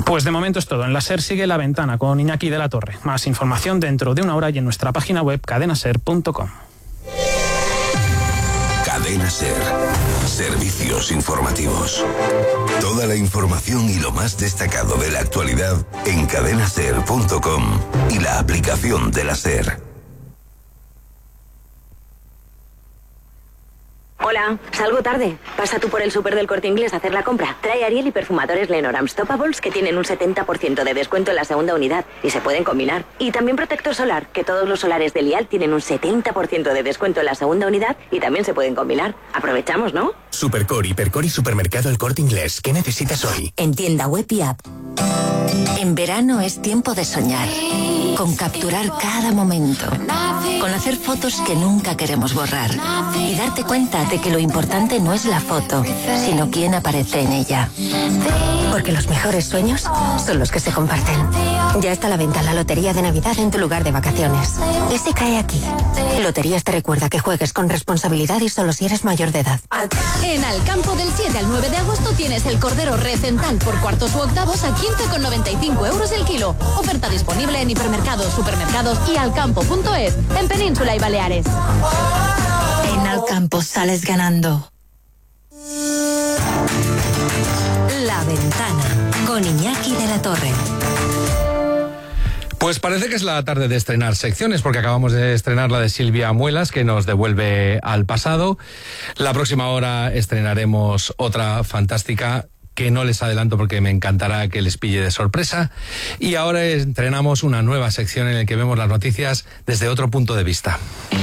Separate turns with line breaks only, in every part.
Pues de momento es todo. En la SER sigue La Ventana con Iñaki de la Torre. Más información dentro de una hora y en nuestra página web cadenaser.com.
Cadena SER. Servicios informativos. Toda la información y lo más destacado de la actualidad en cadenaser.com y la aplicación de la SER.
Hola, salgo tarde. Pasa tú por el súper del Corte Inglés a hacer la compra. Trae Ariel y perfumadores Lenormand Stoppables que tienen un 70% de descuento en la segunda unidad y se pueden combinar. Y también protector solar, que todos los solares de Lial tienen un 70% de descuento en la segunda unidad y también se pueden combinar. Aprovechamos, ¿no?
Supercore, Hipercore y Supermercado El Corte Inglés. ¿Qué necesitas hoy?
En tienda web y app. En verano es tiempo de soñar, con capturar cada momento, con hacer fotos que nunca queremos borrar y darte cuenta de que lo importante no es la foto, sino quién aparece en ella. Porque los mejores sueños son los que se comparten. Ya está a la venta la Lotería de Navidad en tu lugar de vacaciones. Ese cae aquí. Loterías te recuerda que juegues con responsabilidad y solo si eres mayor de edad.
En Alcampo del 7 al 9 de agosto tienes el cordero recental por cuartos u octavos a 15,95 euros el kilo. Oferta disponible en hipermercados, supermercados y alcampo.es en Península y Baleares.
En Alcampo sales ganando. La Ventana con Iñaki de la Torre.
Pues parece que es la tarde de estrenar secciones, porque acabamos de estrenar la de Silvia Muelas, que nos devuelve al pasado. La próxima hora estrenaremos otra fantástica que no les adelanto porque me encantará que les pille de sorpresa. Y ahora estrenamos una nueva sección en la que vemos las noticias desde otro punto de vista.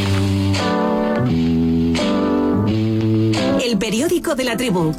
El periódico de la tribu.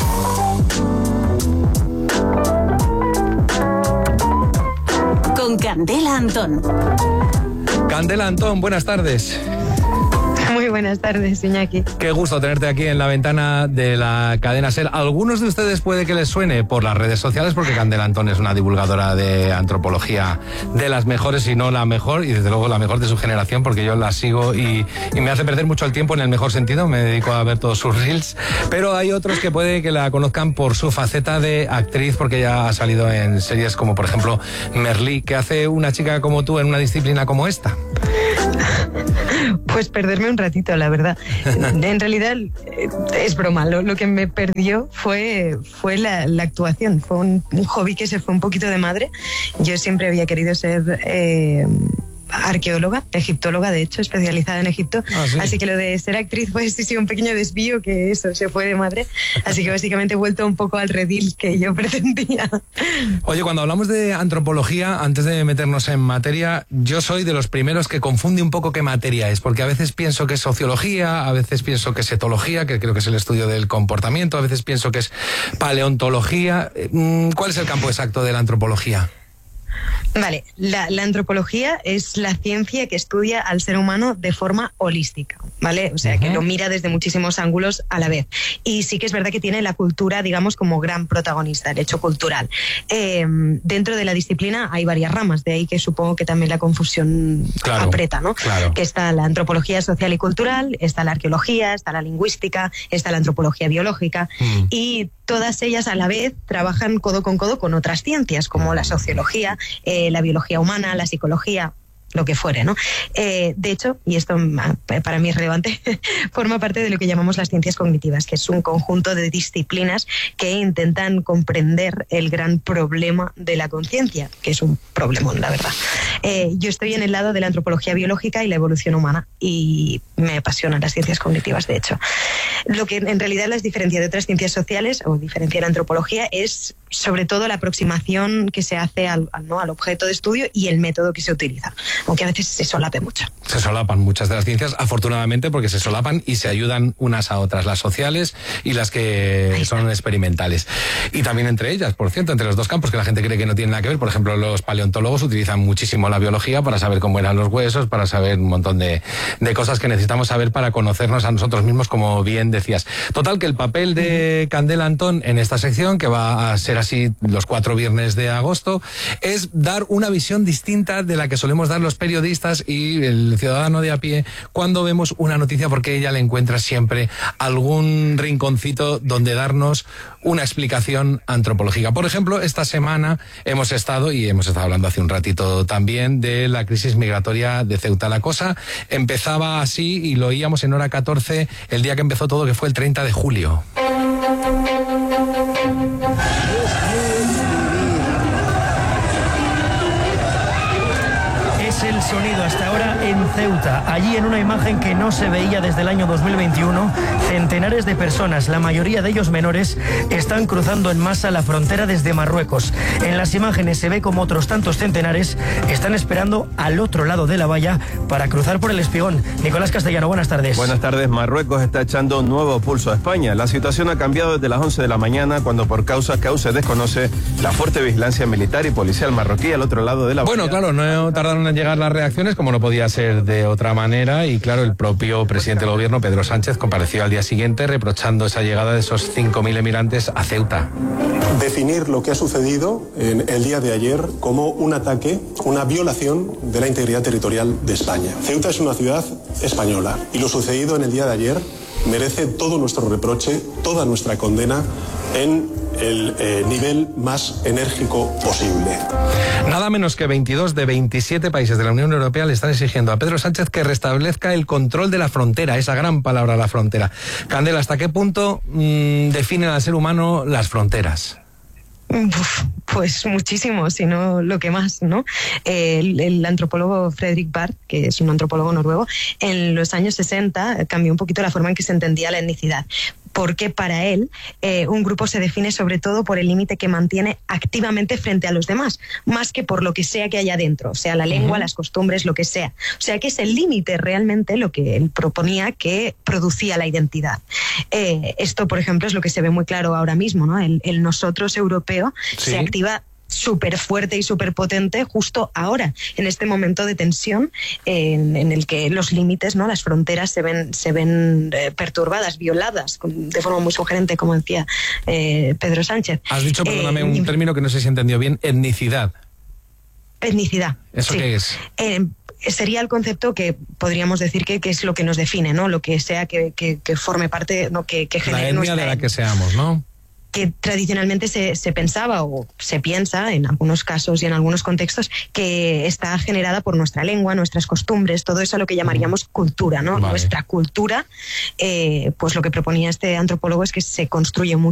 Con Candela Antón.
Candela Antón, buenas tardes.
Muy buenas tardes, Iñaki.
Qué gusto tenerte aquí en la ventana de la cadena SER. Algunos de ustedes puede que les suene por las redes sociales, porque Candela Antón es una divulgadora de antropología de las mejores, si no la mejor, y desde luego la mejor de su generación, porque yo la sigo y me hace perder mucho el tiempo en el mejor sentido. Me dedico a ver todos sus reels. Pero hay otros que puede que la conozcan por su faceta de actriz, porque ella ha salido en series como, por ejemplo, Merlí. ¿Qué hace una chica como tú en una disciplina como esta?
Pues perderme un ratito, la verdad. En realidad es broma. Lo que me perdió fue la actuación. Fue un hobby que se fue un poquito de madre. Yo siempre había querido ser arqueóloga, egiptóloga, de hecho, especializada en Egipto. ¿Sí? Así que lo de ser actriz fue sí un pequeño desvío, que eso se fue de madre. Así que básicamente he vuelto un poco al redil que yo pretendía.
Oye, cuando hablamos de antropología, antes de meternos en materia, yo soy de los primeros que confunde un poco qué materia es, porque a veces pienso que es sociología, a veces pienso que es etología, que creo que es el estudio del comportamiento, a veces pienso que es paleontología. ¿Cuál es el campo exacto de la antropología?
Vale, la antropología es la ciencia que estudia al ser humano de forma holística, ¿vale? O sea, que lo mira desde muchísimos ángulos a la vez. Y sí que es verdad que tiene la cultura, digamos, como gran protagonista, el hecho cultural. Dentro de la disciplina hay varias ramas, de ahí que supongo que también la confusión aprieta, ¿no? Claro. Que está la antropología social y cultural, está la arqueología, está la lingüística, está la antropología biológica, y todas ellas a la vez trabajan codo con otras ciencias, como la sociología, la biología humana, la psicología, lo que fuere, ¿no? De hecho, y esto para mí es relevante, forma parte de lo que llamamos las ciencias cognitivas, que es un conjunto de disciplinas que intentan comprender el gran problema de la conciencia, que es un problemón, la verdad. Yo estoy en el lado de la antropología biológica y la evolución humana, y me apasionan las ciencias cognitivas, de hecho. Lo que en realidad las diferencia de otras ciencias sociales, o diferencia la antropología, es sobre todo la aproximación que se hace al objeto de estudio y el método que se utiliza, aunque a veces se solape mucho.
Se solapan muchas de las ciencias, afortunadamente, porque se solapan y se ayudan unas a otras, las sociales y las que son experimentales. Y también entre ellas, por cierto, entre los dos campos, que la gente cree que no tienen nada que ver. Por ejemplo, los paleontólogos utilizan muchísimo la biología para saber cómo eran los huesos, para saber un montón de cosas que necesitamos saber para conocernos a nosotros mismos, como bien decías. Total, que el papel de Candela Antón en esta sección, que va a ser así los 4 viernes de agosto, es dar una visión distinta de la que solemos dar los periodistas y el ciudadano de a pie cuando vemos una noticia, porque ella le encuentra siempre algún rinconcito donde darnos una explicación antropológica. Por ejemplo, esta semana hemos estado hablando hace un ratito también de la crisis migratoria de Ceuta. La cosa empezaba así y lo oíamos en Hora 14 el día que empezó todo, que fue el 30 de julio.
Es el sonido hasta ahora en Ceuta. Allí, en una imagen que no se veía desde el año 2021, centenares de personas, la mayoría de ellos menores, están cruzando en masa la frontera desde Marruecos. En las imágenes se ve como otros tantos centenares están esperando al otro lado de la valla para cruzar por el Espigón. Nicolás Castellano, buenas tardes.
Buenas tardes. Marruecos está echando un nuevo pulso a España. La situación ha cambiado desde las 11 de la mañana, cuando por causas que aún se desconoce, la fuerte vigilancia militar y policial marroquí al otro lado de la valla.
Bueno, claro, no tardaron en llegar las reacciones, como no podía ser de otra manera, y claro, el propio presidente del gobierno, Pedro Sánchez, compareció al día siguiente reprochando esa llegada de esos 5.000 emigrantes a Ceuta.
Definir lo que ha sucedido en el día de ayer como un ataque, una violación de la integridad territorial de España. Ceuta es una ciudad española y lo sucedido en el día de ayer merece todo nuestro reproche, toda nuestra condena en el nivel más enérgico posible.
Nada menos que 22 de 27 países de la Unión Europea le están exigiendo a Pedro Sánchez que restablezca el control de la frontera, esa gran palabra, la frontera. Candela, ¿hasta qué punto definen al ser humano las fronteras?
Pues muchísimo, si no lo que más, ¿no? El antropólogo Fredrik Barth, que es un antropólogo noruego, en los años 60 cambió un poquito la forma en que se entendía la etnicidad. Porque para él un grupo se define sobre todo por el límite que mantiene activamente frente a los demás, más que por lo que sea que haya dentro, sea la lengua, las costumbres, lo que sea. O sea que es el límite realmente lo que él proponía que producía la identidad. Esto, por ejemplo, es lo que se ve muy claro ahora mismo, ¿no? El nosotros europeo se activa súper fuerte y súper potente justo ahora, en este momento de tensión en el que los límites, ¿no? Las fronteras se ven perturbadas, violadas de forma muy sugerente, como decía Pedro Sánchez.
Has dicho, perdóname, un término que no sé si entendió bien, etnicidad.
Etnicidad.
¿Eso qué es?
Sería el concepto que podríamos decir que es lo que nos define, ¿no? Lo que sea que forme parte, ¿no? que genere
la etnia de la que seamos, ¿no?
Que tradicionalmente se pensaba o se piensa en algunos casos y en algunos contextos que está generada por nuestra lengua, nuestras costumbres, todo eso a lo que llamaríamos cultura, ¿no? Vale. Nuestra cultura, pues lo que proponía este antropólogo es que se construye mucho